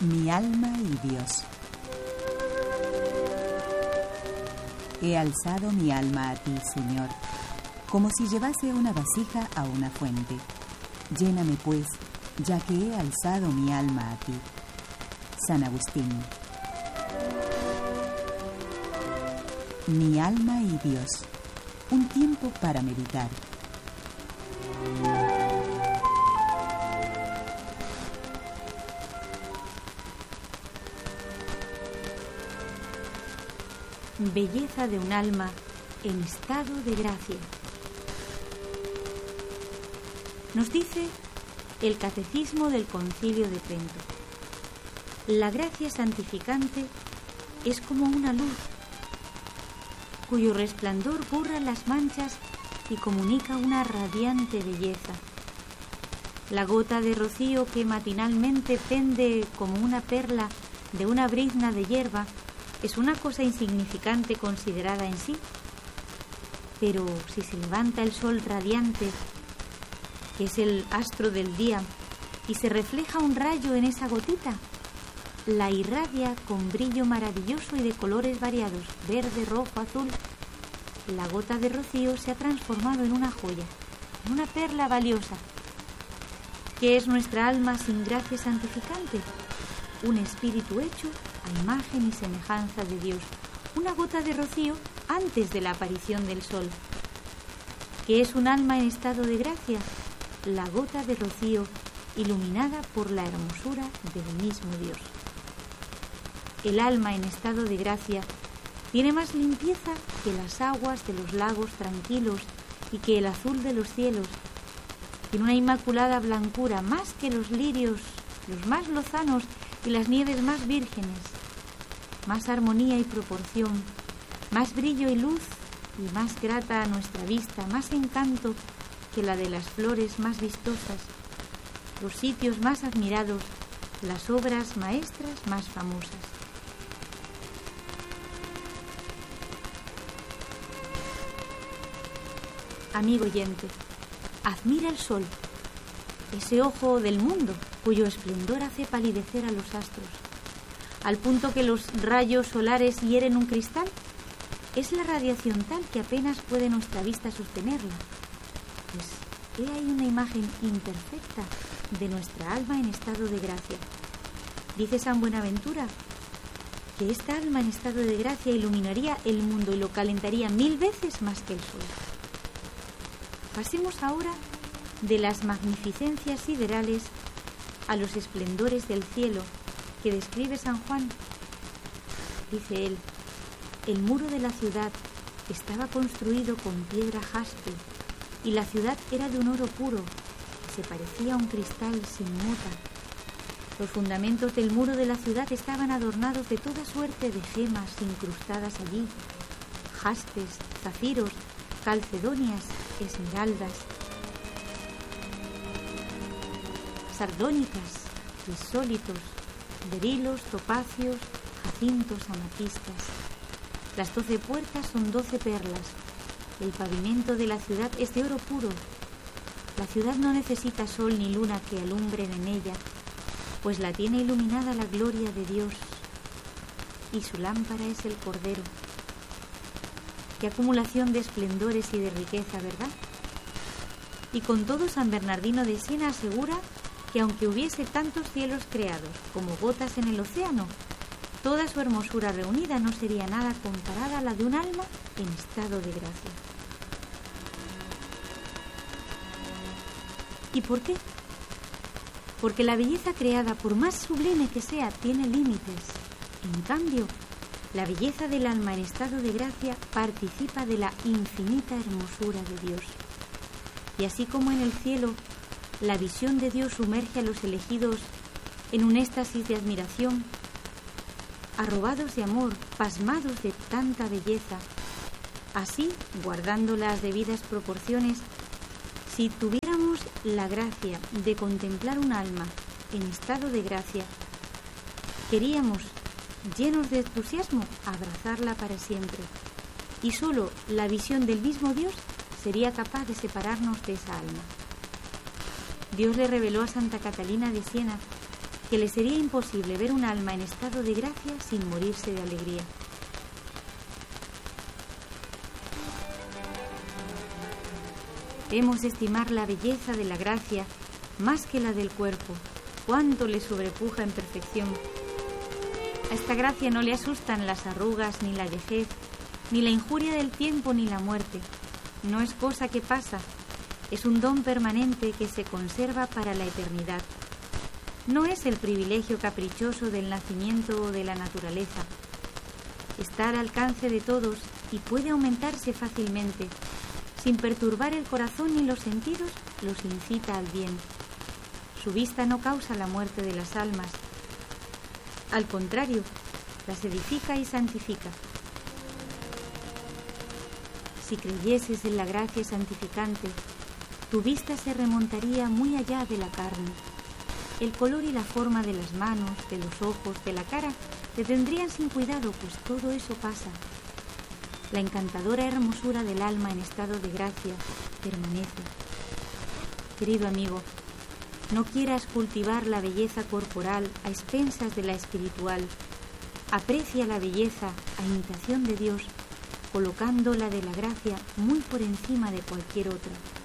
Mi alma y Dios. He alzado mi alma a ti, Señor, como si llevase una vasija a una fuente. Lléname, pues, ya que he alzado mi alma a ti. San Agustín. Mi alma y Dios. Un tiempo para meditar. Belleza de un alma en estado de gracia. Nos dice el Catecismo del Concilio de Trento: la gracia santificante es como una luz cuyo resplandor borra las manchas y comunica una radiante belleza. La gota de rocío que matinalmente pende como una perla de una brizna de hierba es una cosa insignificante considerada en sí, pero si se levanta el sol radiante, que es el astro del día, y se refleja un rayo en esa gotita, la irradia con brillo maravilloso y de colores variados, verde, rojo, azul. La gota de rocío se ha transformado en una joya, en una perla valiosa. ¿Qué es nuestra alma sin gracia santificante? Un espíritu hecho a imagen y semejanza de Dios, una gota de rocío antes de la aparición del sol. ¿Qué es un alma en estado de gracia? La gota de rocío iluminada por la hermosura del mismo Dios. El alma en estado de gracia tiene más limpieza que las aguas de los lagos tranquilos y que el azul de los cielos. Tiene una inmaculada blancura más que los lirios, los más lozanos y las nieves más vírgenes, más armonía y proporción, más brillo y luz y más grata a nuestra vista, más encanto que la de las flores más vistosas, los sitios más admirados, las obras maestras más famosas. Amigo oyente, admira el sol, ese ojo del mundo cuyo esplendor hace palidecer a los astros, al punto que los rayos solares hieren un cristal. Es la radiación tal que apenas puede nuestra vista sostenerla. Pues he ahí una imagen imperfecta de nuestra alma en estado de gracia. Dice San Buenaventura que esta alma en estado de gracia iluminaría el mundo y lo calentaría 1000 veces más que el sol. Pasemos ahora de las magnificencias siderales a los esplendores del cielo que describe San Juan. Dice él: el muro de la ciudad estaba construido con piedra jaspe y la ciudad era de un oro puro que se parecía a un cristal sin mota. Los fundamentos del muro de la ciudad estaban adornados de toda suerte de gemas incrustadas allí, jaspes, zafiros, calcedonias, esmeraldas, sardónicas, crisólitos, berilos, topacios, jacintos, amatistas. Las 12 puertas son 12 perlas. El pavimento de la ciudad es de oro puro. La ciudad no necesita sol ni luna que alumbren en ella, pues la tiene iluminada la gloria de Dios, y su lámpara es el Cordero. Qué acumulación de esplendores y de riqueza, ¿verdad? Y con todo, San Bernardino de Siena asegura que aunque hubiese tantos cielos creados como gotas en el océano, toda su hermosura reunida no sería nada comparada a la de un alma en estado de gracia. ¿Y por qué? Porque la belleza creada, por más sublime que sea, tiene límites. En cambio, la belleza del alma en estado de gracia participa de la infinita hermosura de Dios. Y así como en el cielo, la visión de Dios sumerge a los elegidos en un éxtasis de admiración, arrobados de amor, pasmados de tanta belleza, así, guardando las debidas proporciones, si tuviéramos la gracia de contemplar un alma en estado de gracia, queríamos, llenos de entusiasmo, abrazarla para siempre. Y solo la visión del mismo Dios sería capaz de separarnos de esa alma. Dios le reveló a Santa Catalina de Siena que le sería imposible ver un alma en estado de gracia sin morirse de alegría. Hemos de estimar la belleza de la gracia más que la del cuerpo, cuánto le sobrepuja en perfección. A esta gracia no le asustan las arrugas ni la vejez, ni la injuria del tiempo ni la muerte. No es cosa que pasa, es un don permanente que se conserva para la eternidad. No es el privilegio caprichoso del nacimiento o de la naturaleza. Está al alcance de todos y puede aumentarse fácilmente. Sin perturbar el corazón ni los sentidos, los incita al bien. Su vista no causa la muerte de las almas. Al contrario, las edifica y santifica. Si creyeses en la gracia santificante, tu vista se remontaría muy allá de la carne. El color y la forma de las manos, de los ojos, de la cara, te tendrían sin cuidado, pues todo eso pasa. La encantadora hermosura del alma en estado de gracia permanece. Querido amigo, no quieras cultivar la belleza corporal a expensas de la espiritual. Aprecia la belleza a imitación de Dios, colocando la de la gracia muy por encima de cualquier otra.